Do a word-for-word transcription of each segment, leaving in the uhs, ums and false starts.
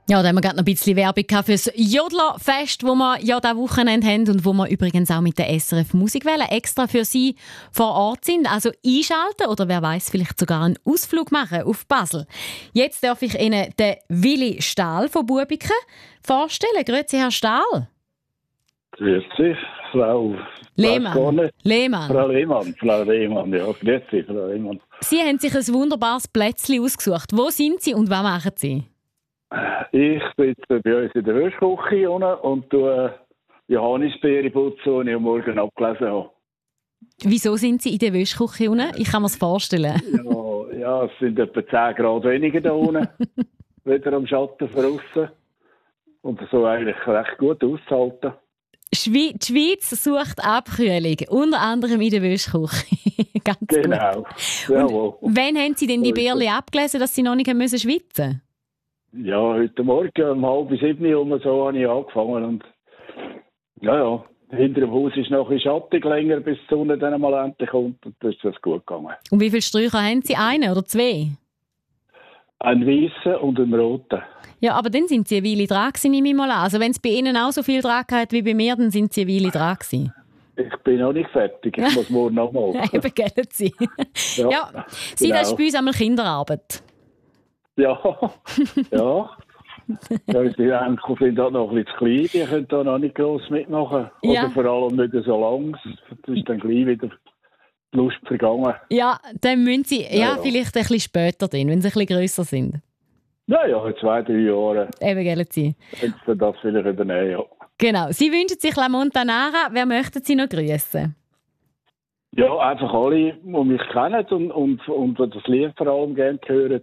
Ja, da haben wir gerade noch ein bisschen Werbung für das Jodlerfest, das wir ja dieses Wochenende haben und wo wir übrigens auch mit der S R F Musikwelle extra für Sie vor Ort sind. Also einschalten oder wer weiß vielleicht sogar einen Ausflug machen auf Basel. Jetzt darf ich Ihnen den Willi Stahl von Bubiken vorstellen. Grüezi, Herr Stahl. Grüezi, Frau Lehmann. Lehmann. Frau Lehmann, Frau Lehmann, ja, grüezi, Frau Lehmann. Sie haben sich ein wunderbares Plätzchen ausgesucht. Wo sind Sie und was machen Sie? Ich bin jetzt bei uns in der Wäschküche und tue Johannisbeere putzen, die ich am Morgen abgelesen habe. Wieso sind Sie in der Wäschküche unten? Ich kann mir das vorstellen. Ja, ja, es sind etwa zehn Grad weniger da unten, wieder am Schatten draussen. Und so eigentlich recht gut auszuhalten. Schwe- die Schweiz sucht Abkühlung, unter anderem in der Wäschküche. Ganz genau, jawohl. Wann haben Sie denn die Beerli abgelesen, dass Sie noch nicht müssen schwitzen? Ja, heute Morgen um halb sieben Uhr so habe ich angefangen. Und ja, ja, hinter dem Haus ist noch ein bisschen schattig länger, bis die Sonne dann mal endlich kommt. Und dann ist das gut gegangen. Und wie viele Sträucher haben Sie? Einen oder zwei? Einen weißen und einen roten. Ja, aber dann sind Sie eine Weile dran gewesen, nehme ich mal an. Also wenn es bei Ihnen auch so viel dran hat wie bei mir, dann sind Sie eine Weile dran gewesen. Ich bin noch nicht fertig, ich muss morgen noch mal. Ja, eben, gell, Sie. Ja, ja. Sie, genau. Das ist bei uns einmal Kinderarbeit. Ja, ja. Ja, die Enkel sind halt noch ein bisschen zu klein, die können da noch nicht gross mitmachen. Ja. Oder vor allem nicht so lang. Das ist dann gleich wieder die Lust vergangen. Ja, dann müssen Sie ja, Ja, ja. vielleicht ein bisschen später drin, wenn Sie ein bisschen grösser sind. Ja, ja, in zwei, drei Jahren Eben, gell, Sie. können sie das vielleicht übernehmen, ja. Genau. Sie wünschen sich La Montanara. Wer möchten Sie noch grüßen? Ja, einfach alle, die mich kennen und, und, und die das Lied vor allem gerne hören.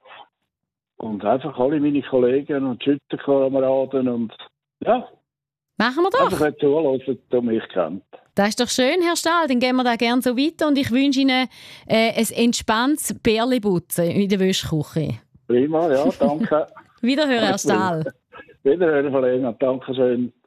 Und einfach alle meine Kollegen und Schützenkameraden und ja. Machen wir doch. Einfach nicht zuhören, die mich kennt. Das ist doch schön, Herr Stahl. Dann gehen wir da gerne so weiter und ich wünsche Ihnen äh, ein entspanntes Bärli-Putzen in der Wäschküche. Prima, ja, danke. Wiederhören, Herr Stahl. Wiederhören, Frau Lehmann, danke schön.